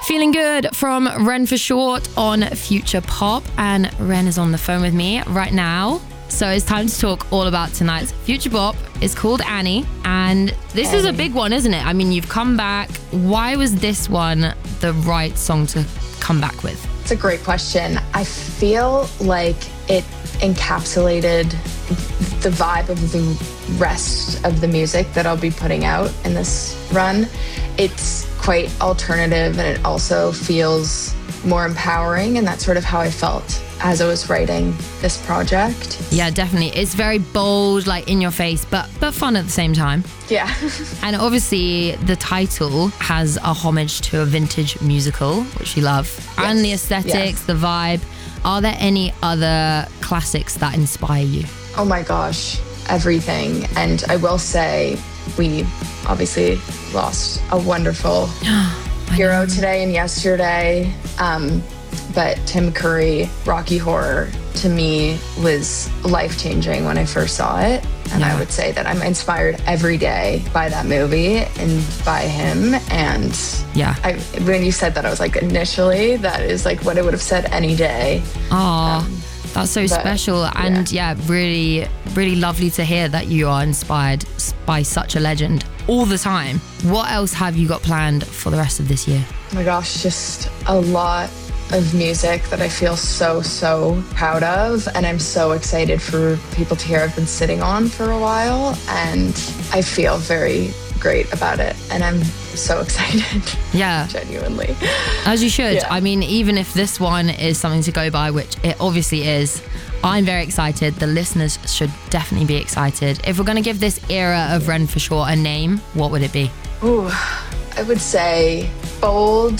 Feeling Good from Ren for Short on Future Pop. And Ren is on the phone with me right now. So it's time to talk all about tonight's Future Pop. It's called Annie. And this is a big one, isn't it? I mean, you've come back. Why was this one the right song to come back with? It's a great question. I feel like it encapsulated the vibe of the rest of the music that I'll be putting out in this run. It's quite alternative, and it also feels more empowering, and that's sort of how I felt as I was writing this project. Yeah, definitely. It's very bold, like in your face, but fun at the same time. Yeah. And obviously the title has a homage to a vintage musical, which you love. Yes. And the aesthetics, the vibe. Are there any other classics that inspire you? Oh my gosh, everything. And I will say, we obviously lost a wonderful hero today and yesterday. But Tim Curry, Rocky Horror, to me was life-changing when I first saw it. And I would say that I'm inspired every day by that movie and by him. And when you said that, I was like, initially, that is like what I would have said any day. Oh, that's so special. And really, really lovely to hear that you are inspired by such a legend all the time. What else have you got planned for the rest of this year? Oh my gosh, just a lot of music that I feel so proud of, and I'm so excited for people to hear. I've been sitting on for a while, and I feel very great about it, and I'm so excited. Yeah. Genuinely. As you should. Yeah. I mean, even if this one is something to go by, which it obviously is, I'm very excited. The listeners should definitely be excited. If we're going to give this era of Ren for Short a name, what would it be? Ooh, I would say bold,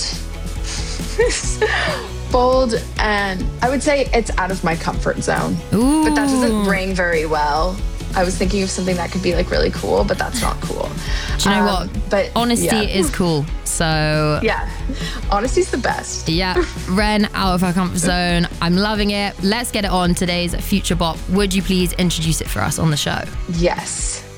and I would say it's out of my comfort zone. Ooh. But that doesn't ring very well. I was thinking of something that could be like really cool, but that's not cool. Do you know what? But honesty is cool. So yeah, honesty's the best. Yeah, Ren, out of her comfort zone. I'm loving it. Let's get it on today's Future Bop. Would you please introduce it for us on the show? Yes.